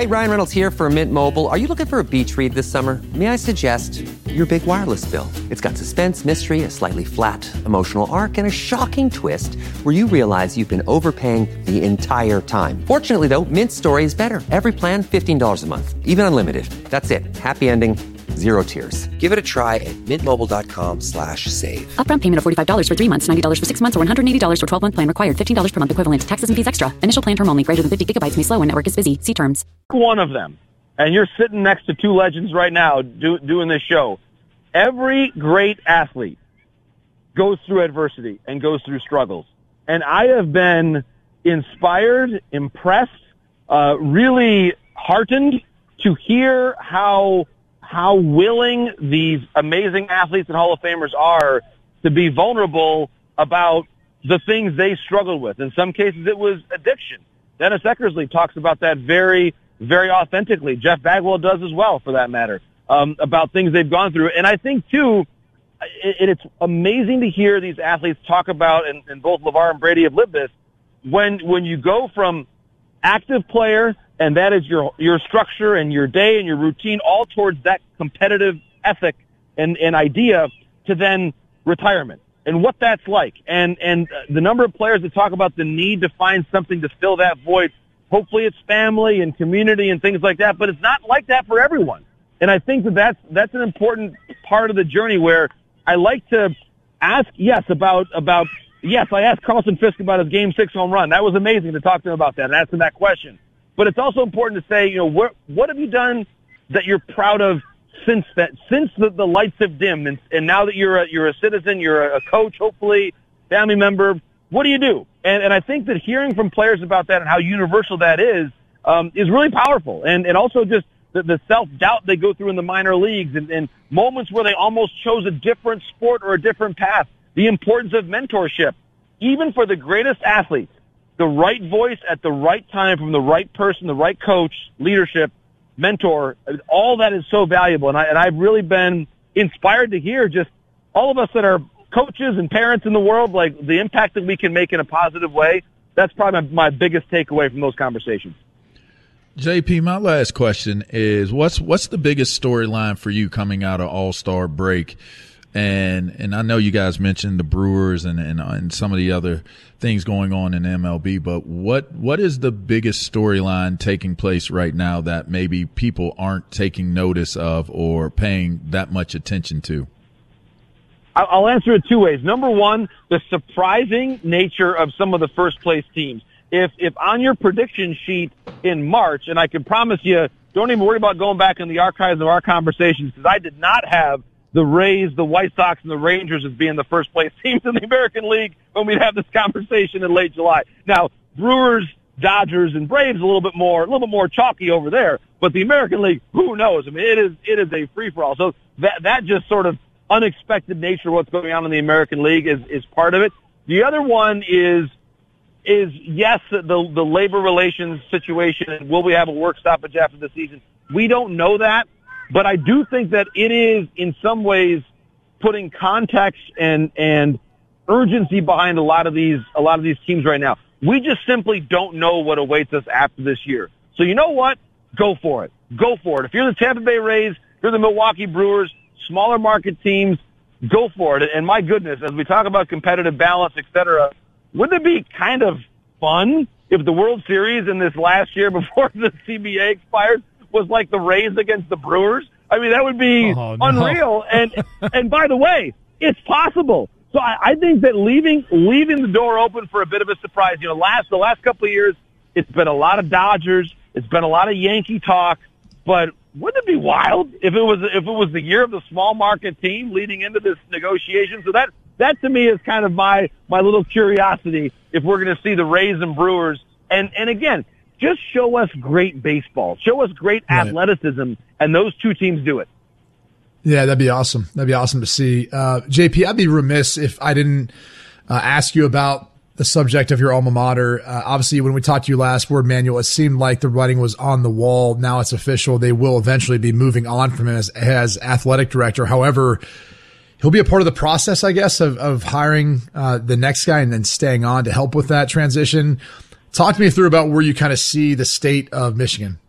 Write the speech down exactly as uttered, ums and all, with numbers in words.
right, Ryan Reynolds here for Mint Mobile. Are you looking for a beach read this summer? May I suggest your big wireless bill? It's got suspense, mystery, a slightly flat emotional arc, and a shocking twist where you realize you've been overpaying the entire time. Fortunately, though, Mint's story is better. Every plan, fifteen dollars a month, even unlimited. That's it. Happy ending, zero tears. Give it a try at mintmobile.com slash save. Upfront payment of forty-five dollars for three months, ninety dollars for six months, or one hundred eighty dollars for twelve-month plan required. fifteen dollars per month equivalent. Taxes and fees extra. Initial plan term only. Greater than fifty gigabytes may slow when network is busy. See terms. One of them. And you're sitting next to two legends right now do, doing this show. Every great athlete goes through adversity and goes through struggles. And I have been inspired, impressed, uh, really heartened to hear how how willing these amazing athletes and Hall of Famers are to be vulnerable about the things they struggled with. In some cases, it was addiction. Dennis Eckersley talks about that very, very authentically. Jeff Bagwell does as well, for that matter, um, about things they've gone through. And I think, too, it, it's amazing to hear these athletes talk about, and, and both LeVar and Brady have lived this, when when you go from active player, and that is your your structure and your day and your routine, all towards that competitive ethic and, and idea, to then retirement and what that's like. And and the number of players that talk about the need to find something to fill that void. Hopefully it's family and community and things like that, but it's not like that for everyone. And I think that that's, that's an important part of the journey where I like to ask, yes, about, about, yes, I asked Carlton Fisk about his game six home run. That was amazing to talk to him about that and ask him that question. But it's also important to say, you know, what, what have you done that you're proud of since that, since the, the lights have dimmed, and, and now that you're a, you're a citizen, you're a coach, hopefully, family member, what do you do? And, and I think that hearing from players about that and how universal that is, um, is really powerful. And, and also just the, the self-doubt they go through in the minor leagues, and, and moments where they almost chose a different sport or a different path. The importance of mentorship, even for the greatest athletes, the right voice at the right time from the right person, the right coach, leadership, mentor, all that is so valuable. And, I, and I've really been inspired to hear just all of us that are coaches and parents in the world, like the impact that we can make in a positive way. That's probably my, my biggest takeaway from those conversations. J P, my last question is, what's what's the biggest storyline for you coming out of All-Star break? And and I know you guys mentioned the Brewers and, and and some of the other things going on in M L B, but what what is the biggest storyline taking place right now that maybe people aren't taking notice of or paying that much attention to? I'll answer it two ways. Number one, the surprising nature of some of the first place teams. If if on your prediction sheet in March, and I can promise you, don't even worry about going back in the archives of our conversations, because I did not have the Rays, the White Sox, and the Rangers as being the first place teams in the American League when we'd have this conversation in late July. Now, Brewers, Dodgers, and Braves a little bit more, a little bit more chalky over there, but the American League, who knows? I mean, it is it is a free for all. So that that just sort of unexpected nature of what's going on in the American League is is part of it. The other one is is yes, the the labor relations situation, and will we have a work stoppage after the season? We don't know that. But I do think that it is, in some ways, putting context and and urgency behind a lot of these a lot of these teams right now. We just simply don't know what awaits us after this year. So you know what? Go for it. Go for it. If you're the Tampa Bay Rays, if you're the Milwaukee Brewers, smaller market teams, go for it. And my goodness, as we talk about competitive balance, et cetera, wouldn't it be kind of fun if the World Series in this last year before the C B A expired was like the Rays against the Brewers? I mean, that would be oh, no. unreal. And and by the way, it's possible. So I, I think that leaving leaving the door open for a bit of a surprise. You know, last the last couple of years, it's been a lot of Dodgers, it's been a lot of Yankee talk. But wouldn't it be wild if it was if it was the year of the small market team leading into this negotiation? So that that to me is kind of my my little curiosity if we're going to see the Rays and Brewers. And and again, just show us great baseball. Show us great right. athleticism, and those two teams do it. Yeah, that'd be awesome. That'd be awesome to see. Uh, J P, I'd be remiss if I didn't uh, ask you about the subject of your alma mater. Uh, obviously, when we talked to you last, Word Manuel, it seemed like the writing was on the wall. Now it's official. They will eventually be moving on from him as, as athletic director. However, he'll be a part of the process, I guess, of, of hiring uh, the next guy and then staying on to help with that transition. Talk to me through about where you kind of see the state of Michigan.